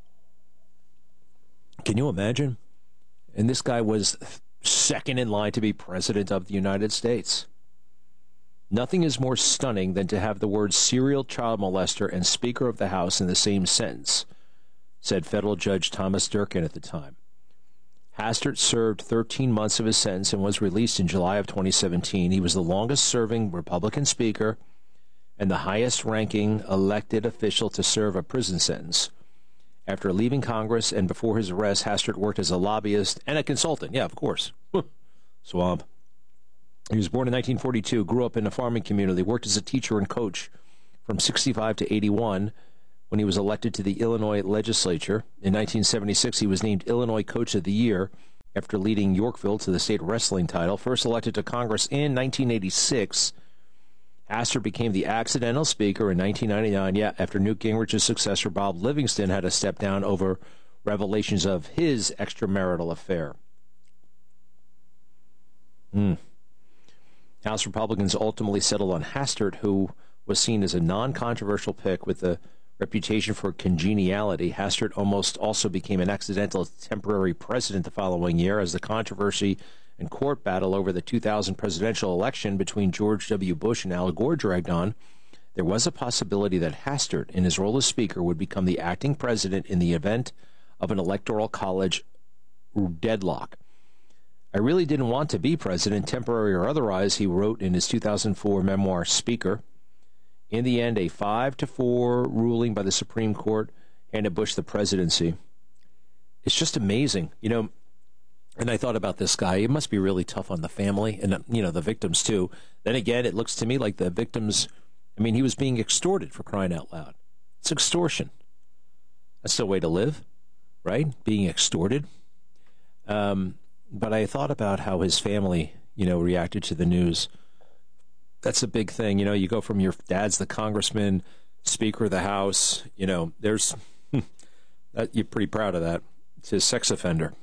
Can you imagine? And this guy was second in line to be president of the United States. Nothing is more stunning than to have the words serial child molester and Speaker of the House in the same sentence, said federal judge Thomas Durkin at the time. Hastert served thirteen months of his sentence and was released in July of twenty seventeen. He was the longest-serving Republican Speaker and the highest-ranking elected official to serve a prison sentence. After leaving Congress and before his arrest, Hastert worked as a lobbyist and a consultant. Yeah, of course. Swamp. He was born in nineteen forty-two, grew up in a farming community, worked as a teacher and coach from sixty-five to eighty-one. When he was elected to the Illinois legislature in nineteen seventy-six, he was named Illinois Coach of the Year after leading Yorkville to the state wrestling title. First elected to Congress in nineteen eighty-six, Hastert became the accidental speaker in nineteen ninety-nine, yeah, after Newt Gingrich's successor, Bob Livingston, had to step down over revelations of his extramarital affair. Hmm. House Republicans ultimately settled on Hastert, who was seen as a non-controversial pick with a reputation for congeniality. Hastert almost also became an accidental temporary president the following year as the controversy and court battle over the two thousand presidential election between George W. Bush and Al Gore dragged on. There was a possibility that Hastert, in his role as Speaker, would become the acting president in the event of an electoral college deadlock. I really didn't want to be president, temporary or otherwise, he wrote in his two thousand four memoir, Speaker. In the end, a five to four ruling by the Supreme Court handed Bush the presidency. It's just amazing, you know. And I thought about this guy. It must be really tough on the family and, you know, the victims, too. Then again, it looks to me like the victims, I mean, he was being extorted, for crying out loud. It's extortion. That's the way to live, right? Being extorted. Um, but I thought about how his family, you know, reacted to the news. That's a big thing. You know, you go from your dad's the congressman, Speaker of the House, you know, there's, that, you're pretty proud of that, to sex offender.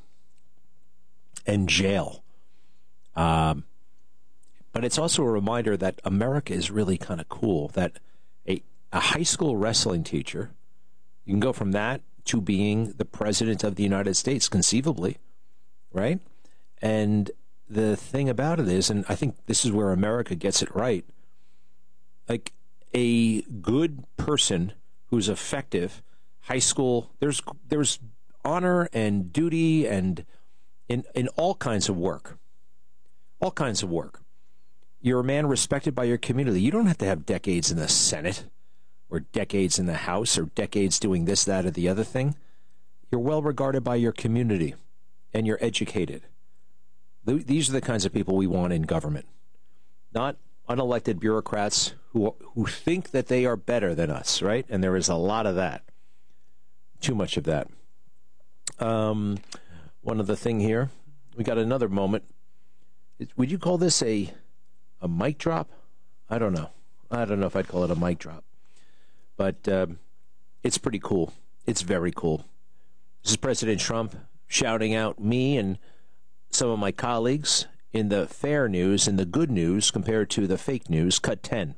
And jail. Um, but it's also a reminder that America is really kind of cool, that a, a high school wrestling teacher, you can go from that to being the president of the United States, conceivably, right? And the thing about it is, and I think this is where America gets it right, like a good person who's effective, high school, there's there's honor and duty and In, in all kinds of work, all kinds of work. You're a man respected by your community. You don't have to have decades in the Senate or decades in the House or decades doing this, that, or the other thing. You're well regarded by your community and you're educated. These are the kinds of people we want in government, not unelected bureaucrats who who think that they are better than us, right? And there is a lot of that, too much of that. Um... One other thing here, we got another moment. Would you call this a a mic drop? I don't know. I don't know if I'd call it a mic drop. But um, it's pretty cool. It's very cool. This is President Trump shouting out me and some of my colleagues in the fair news and the good news compared to the fake news. Cut ten.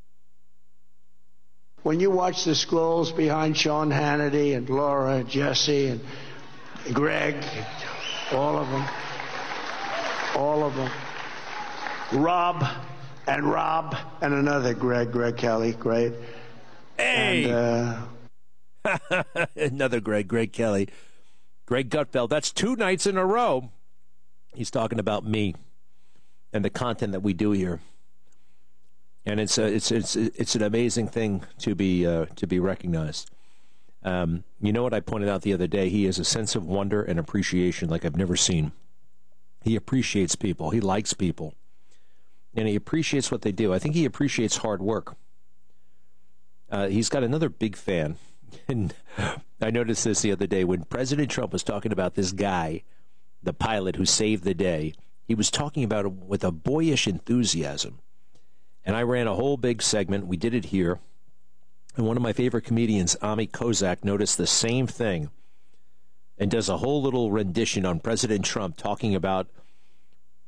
When you watch the scrolls behind Sean Hannity and Laura and Jesse and Greg, all of them, all of them. Rob and Rob and another Greg, Greg Kelly, great. Hey! And, uh... another Greg, Greg Kelly. Greg Gutfeld, that's two nights in a row. He's talking about me and the content that we do here. And it's a, it's it's it's an amazing thing to be uh, to be recognized. Um, you know what I pointed out the other day? He has a sense of wonder and appreciation like I've never seen. He appreciates people. He likes people. And he appreciates what they do. I think he appreciates hard work. Uh, he's got another big fan. And I noticed this the other day when President Trump was talking about this guy, the pilot who saved the day. He was talking about it with a boyish enthusiasm. And I ran a whole big segment. We did it here. And one of my favorite comedians, Ami Kozak, noticed the same thing and does a whole little rendition on President Trump talking about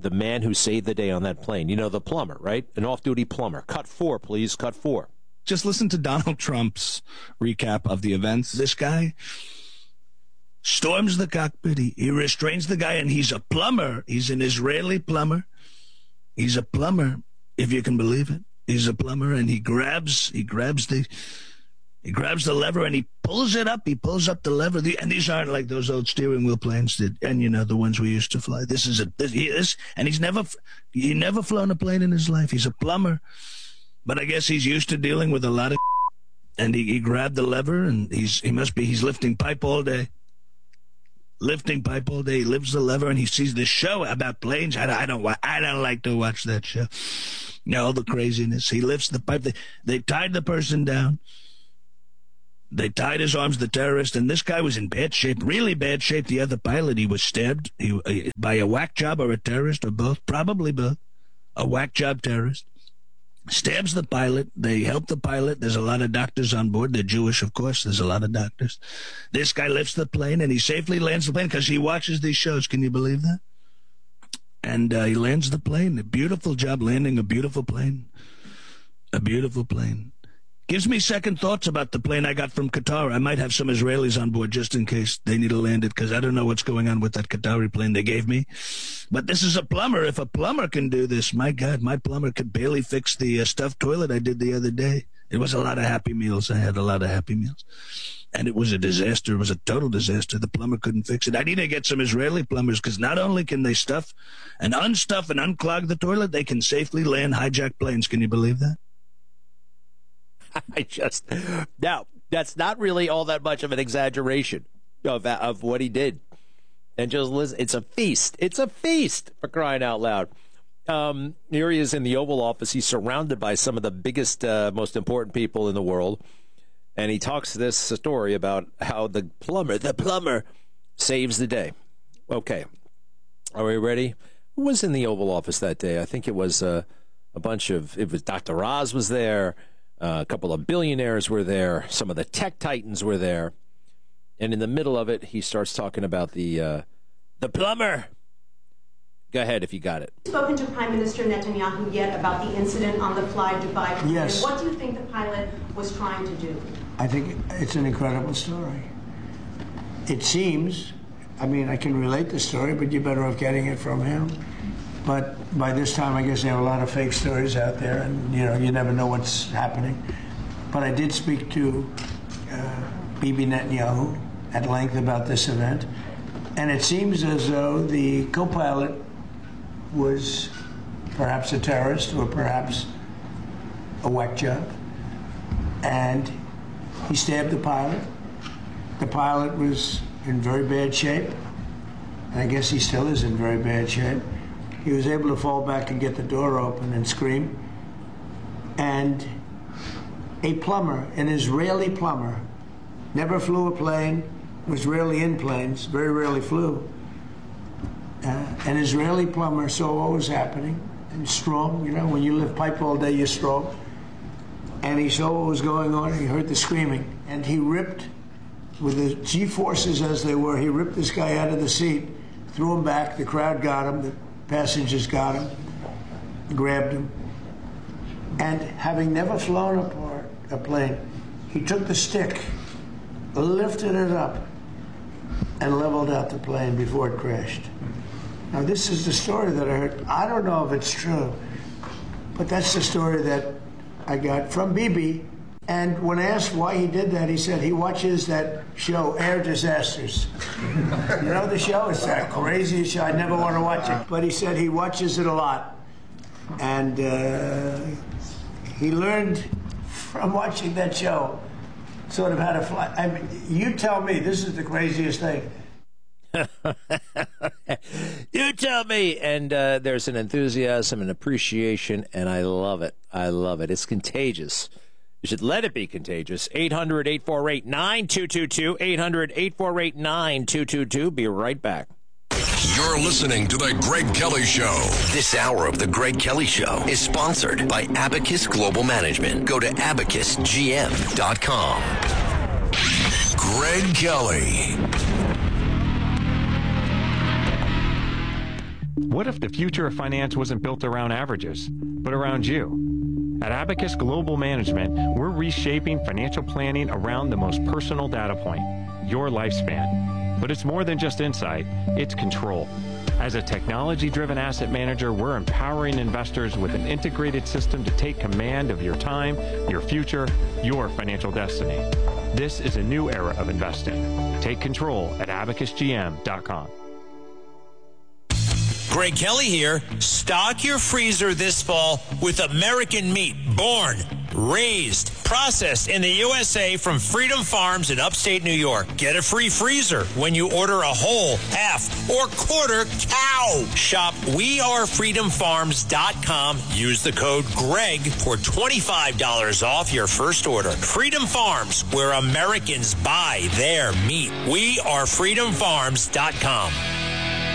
the man who saved the day on that plane. You know, the plumber, right? An off-duty plumber. Cut four, please. Cut four. Just listen to Donald Trump's recap of the events. This guy storms the cockpit. He, he restrains the guy, and he's a plumber. He's an Israeli plumber. He's a plumber, if you can believe it. He's a plumber, and he grabs he grabs the he grabs the lever, and he pulls it up. He pulls up the lever. The, and these aren't like those old steering wheel planes that, and you know, the ones we used to fly. This is a this, he is, and he's never he never flown a plane in his life. He's a plumber, but I guess he's used to dealing with a lot of. And he, he grabbed the lever, and he's he must be he's lifting pipe all day. Lifting pipe all day. He lifts the lever, and he sees this show about planes. I, I don't I don't like to watch that show. You know, all the craziness. He lifts the pipe. They, they tied the person down. They tied his arms, the terrorist, and this guy was in bad shape, really bad shape. The other pilot, he was stabbed he, uh, by a whack job or a terrorist, or both, probably both. A whack job terrorist. Stabs the pilot. They help the pilot. There's a lot of doctors on board. They're Jewish, of course. There's a lot of doctors. This guy lifts the plane, and he safely lands the plane because he watches these shows. Can you believe that? And uh, he lands the plane. A beautiful job landing a beautiful plane. A beautiful plane. Gives me second thoughts about the plane I got from Qatar. I might have some Israelis on board just in case they need to land it, because I don't know what's going on with that Qatari plane they gave me. But this is a plumber. If a plumber can do this, my God, my plumber could barely fix the uh, stuffed toilet I did the other day. It was a lot of Happy Meals. I had a lot of Happy Meals. And it was a disaster. It was a total disaster. The plumber couldn't fix it. I need to get some Israeli plumbers, because not only can they stuff and unstuff and unclog the toilet, they can safely land hijacked planes. Can you believe that? I just now that's not really all that much of an exaggeration of of what he did, and just listen. It's a feast. It's a feast, for crying out loud. Um, here he is in the Oval Office. He's surrounded by some of the biggest, uh, most important people in the world, and he talks this story about how the plumber, the plumber, saves the day. Okay, are we ready? Who was in the Oval Office that day? I think it was uh, a bunch of. It was Doctor Oz was there. Uh, a couple of billionaires were there. Some of the tech titans were there. And in the middle of it, he starts talking about the uh, the plumber. Go ahead if you got it. Spoken to Prime Minister Netanyahu yet about the incident on the Fly Dubai plane? Yes. What do you think the pilot was trying to do? I think it's an incredible story. It seems, I mean, I can relate the story, but you're better off getting it from him. But by this time, I guess there are a lot of fake stories out there, and, you know, you never know what's happening. But I did speak to uh, Bibi Netanyahu at length about this event, and it seems as though the co-pilot was perhaps a terrorist or perhaps a whack job, and he stabbed the pilot. The pilot was in very bad shape, and I guess he still is in very bad shape. He was able to fall back and get the door open and scream. And a plumber, an Israeli plumber, never flew a plane, was rarely in planes, very rarely flew. Uh, an Israeli plumber saw what was happening, and strong, you know, when you lift pipe all day, you're strong. And he saw what was going on, and he heard the screaming. And he ripped, with the G-forces as they were, he ripped this guy out of the seat, threw him back, the crowd got him, the passengers got him, grabbed him, and having never flown a, part, a plane, he took the stick, lifted it up, and leveled out the plane before it crashed. Now, this is the story that I heard. I don't know if it's true, but that's the story that I got from Bibi. And when asked why he did that, he said he watches that show, Air Disasters. You know the show? It's that crazy show. I never want to watch it. But he said he watches it a lot. And uh, he learned from watching that show sort of how to fly. I mean, you tell me, this is the craziest thing. You tell me. And uh, there's an enthusiasm and appreciation, and I love it. I love it. It's contagious. You should let it be contagious. eight hundred, eight four eight, nine two two two. eight hundred, eight four eight, nine two two two. Be right back. You're listening to The Greg Kelly Show. This hour of The Greg Kelly Show is sponsored by Abacus Global Management. Go to abacus g m dot com. Greg Kelly. What if the future of finance wasn't built around averages, but around you? At Abacus Global Management, we're reshaping financial planning around the most personal data point, your lifespan. But it's more than just insight, it's control. As a technology-driven asset manager, we're empowering investors with an integrated system to take command of your time, your future, your financial destiny. This is a new era of investing. Take control at abacus g m dot com. Greg Kelly here. Stock your freezer this fall with American meat, born, raised, processed in the U S A from Freedom Farms in upstate New York. Get a free freezer when you order a whole, half, or quarter cow. Shop we are freedom farms dot com. Use the code GREG for twenty-five dollars off your first order. Freedom Farms, where Americans buy their meat. we are freedom farms dot com.